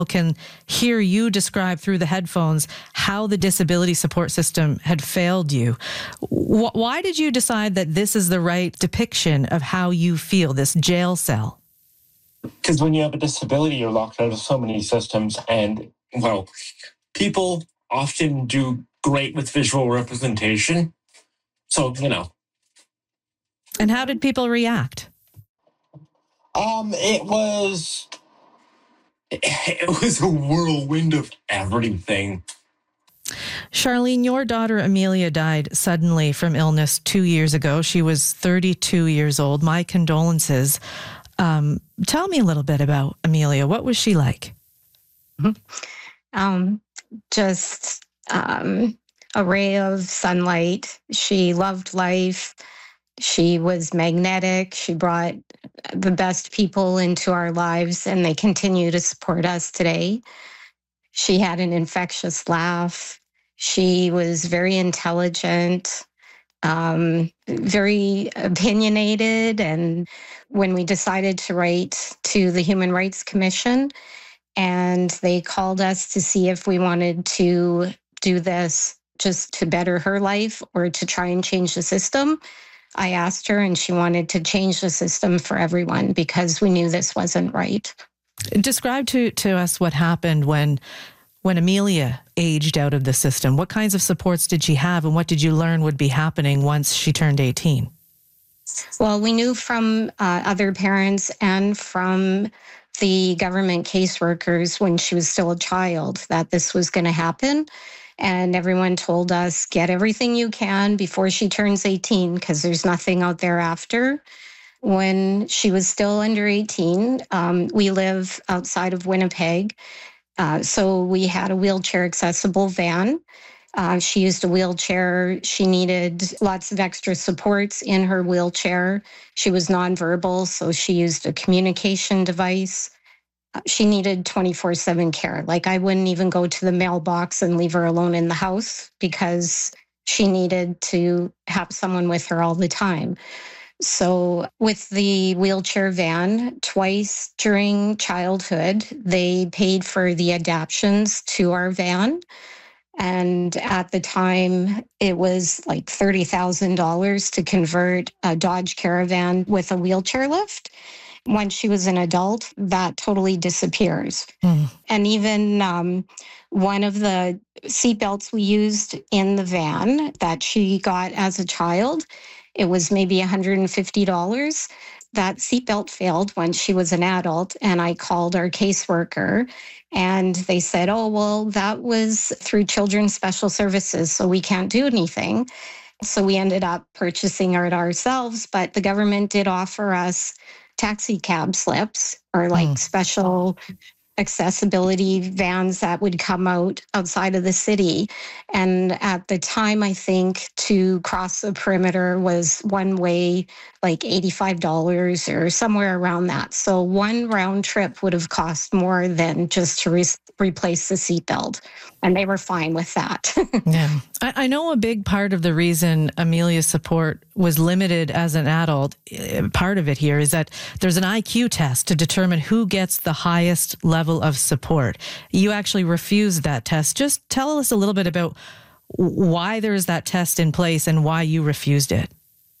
can hear you describe through the headphones how the disability support system had failed you. Why did you decide that this is the right depiction of how you feel, this jail cell? Because when you have a disability, you're locked out of so many systems. And, well, people often do great with visual representation. So, And how did people react? It was a whirlwind of everything. Charlene, your daughter Amelia died suddenly from illness 2 years ago. She was 32 years old. My condolences. Tell me a little bit about Amelia. What was she like? Just a ray of sunlight. She loved life. She was magnetic. She brought the best people into our lives, and they continue to support us today. She had an infectious laugh. She was very intelligent, very opinionated. And when we decided to write to the Human Rights Commission, and they called us to see if we wanted to do this just to better her life or to try and change the system, I asked her, and she wanted to change the system for everyone because we knew this wasn't right. Describe to us what happened when Amelia aged out of the system. What kinds of supports did she have, and what did you learn would be happening once she turned 18? Well, we knew from other parents and from the government caseworkers when she was still a child that this was going to happen. And everyone told us, get everything you can before she turns 18, because there's nothing out there after. When she was still under 18, we live outside of Winnipeg. So we had a wheelchair accessible van. She used a wheelchair. She needed lots of extra supports in her wheelchair. She was nonverbal, so she used a communication device. She needed 24/7 care. Like, I wouldn't even go to the mailbox and leave her alone in the house because she needed to have someone with her all the time. So with the wheelchair van, twice during childhood, they paid for the adaptions to our van. And at the time, it was like $30,000 to convert a Dodge Caravan with a wheelchair lift. Once she was an adult, that totally disappears. And even one of the seatbelts we used in the van that she got as a child, it was maybe $150. That seatbelt failed when she was an adult, and I called our caseworker, and they said, oh, well, that was through Children's Special Services, so we can't do anything. So we ended up purchasing it ourselves, but the government did offer us taxi cab slips or like special accessibility vans that would come out outside of the city. And at the time, I think to cross the perimeter was one way, like $85 or somewhere around that. So one round trip would have cost more than just to replace the seatbelt. And they were fine with that. Yeah. I know a big part of the reason Amelia's support was limited as an adult, part of it here is that there's an IQ test to determine who gets the highest level of support. You actually refused that test. Just tell us a little bit about why there's that test in place and why you refused it.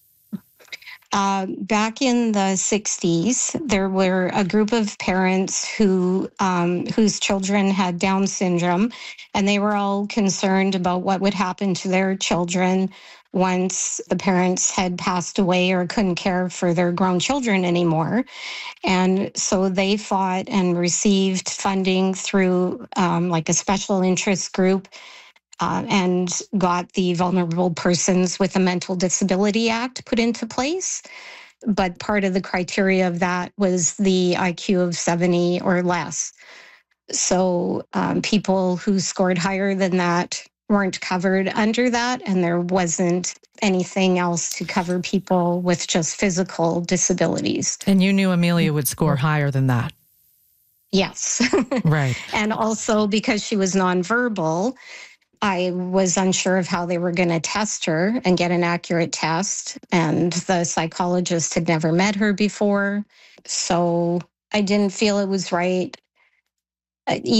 Back in the 60s, there were a group of parents whose children had Down syndrome, and they were all concerned about what would happen to their children once the parents had passed away or couldn't care for their grown children anymore. And so they fought and received funding through like a special interest group and got the Vulnerable Persons with a Mental Disability Act put into place. But part of the criteria of that was the IQ of 70 or less. So people who scored higher than that weren't covered under that, and there wasn't anything else to cover people with just physical disabilities. And you knew Amelia would score higher than that? Yes. Right. And also because she was nonverbal, I was unsure of how they were going to test her and get an accurate test. And the psychologist had never met her before. So I didn't feel it was right. You